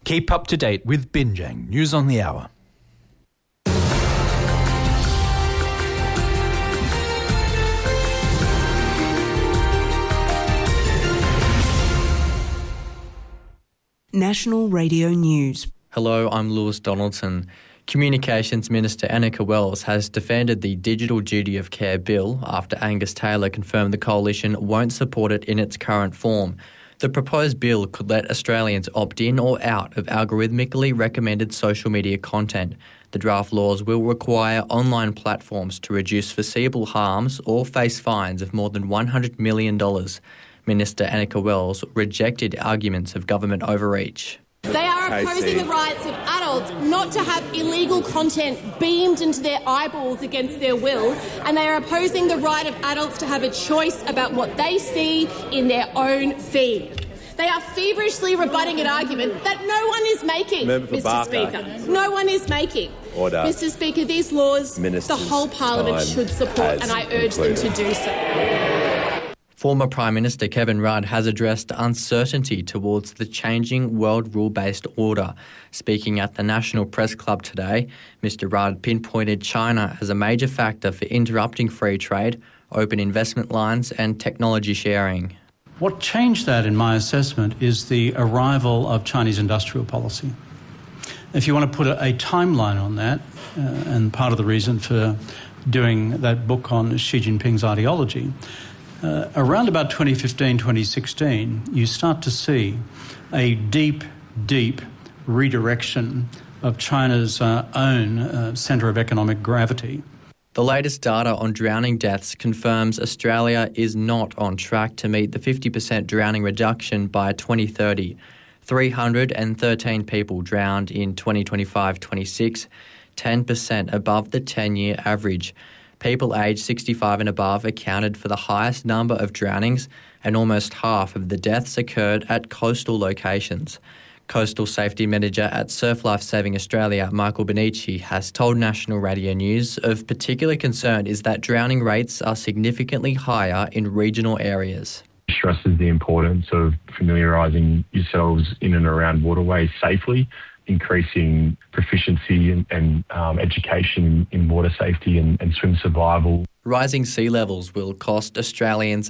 Keep up to date with Binjang News on the Hour. National Radio News. Hello, I'm Lewis Donaldson. Communications Minister Annika Wells has defended the Digital Duty of Care Bill after Angus Taylor confirmed the coalition won't support it in its current form. The proposed bill could let Australians opt in or out of algorithmically recommended social media content. The draft laws will require online platforms to reduce foreseeable harms or face fines of more than $100 million. Minister Annika Wells rejected arguments of government overreach. They are opposing the rights of adults not to have illegal content beamed into their eyeballs against their will, and they are opposing the right of adults to have a choice about what they see in their own feed. They are feverishly rebutting an argument that no one is making, Mr. Speaker. No one is making. Order. Mr. Speaker, these laws the whole Parliament should support, and I urge them to do so. Former Prime Minister Kevin Rudd has addressed uncertainty towards the changing world rule-based order. Speaking at the National Press Club today, Mr. Rudd pinpointed China as a major factor for interrupting free trade, open investment lines and technology sharing. What changed that, in my assessment, is the arrival of Chinese industrial policy. If you want to put a timeline on that, and part of the reason for doing that book on Xi Jinping's ideology, around about 2015, 2016, you start to see a deep redirection of China's own centre of economic gravity. The latest data on drowning deaths confirms Australia is not on track to meet the 50% drowning reduction by 2030. 313 people drowned in 2025-26, 10% above the 10-year average. People aged 65 and above accounted for the highest number of drownings, and almost half of the deaths occurred at coastal locations. Coastal Safety Manager at Surf Life Saving Australia, Michael Benici, has told National Radio News of particular concern is that drowning rates are significantly higher in regional areas. Stresses the importance of familiarising yourselves in and around waterways safely, increasing proficiency and education in water safety and swim survival. Rising sea levels will cost Australians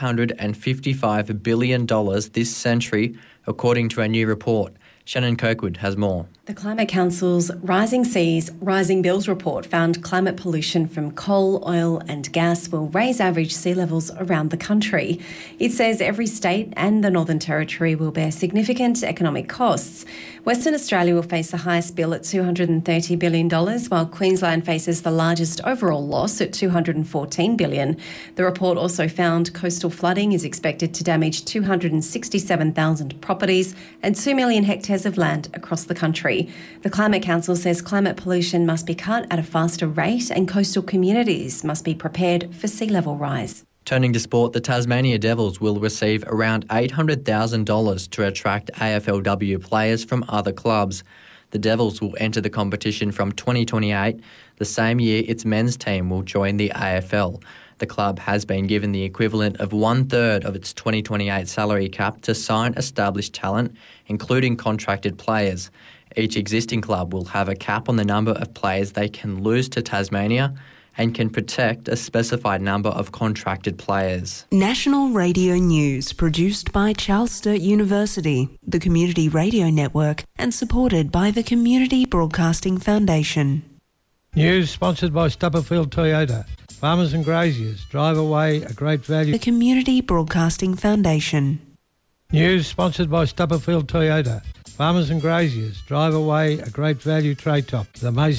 $855 billion this century, according to a new report. Shannon Kirkwood has more. The Climate Council's Rising Seas, Rising Bills report found climate pollution from coal, oil and gas will raise average sea levels around the country. It says every state and the Northern Territory will bear significant economic costs. Western Australia will face the highest bill at $230 billion, while Queensland faces the largest overall loss at $214 billion. The report also found coastal flooding is expected to damage 267,000 properties and 2 million hectares of land across the country. The Climate Council says climate pollution must be cut at a faster rate and coastal communities must be prepared for sea level rise. Turning to sport, the Tasmania Devils will receive around $800,000 to attract AFLW players from other clubs. The Devils will enter the competition from 2028, the same year its men's team will join the AFL. The club has been given the equivalent of 1/3 of its 2028 salary cap to sign established talent, including contracted players. Each existing club will have a cap on the number of players they can lose to Tasmania and can protect a specified number of contracted players. National Radio News, produced by Charles Sturt University, the Community Radio Network, and supported by the Community Broadcasting Foundation. News sponsored by Stubberfield Toyota. Farmers and graziers, drive away a great value. The Community Broadcasting Foundation. News sponsored by Stubberfield Toyota. Farmers and graziers, drive away a great value tray top. The amazing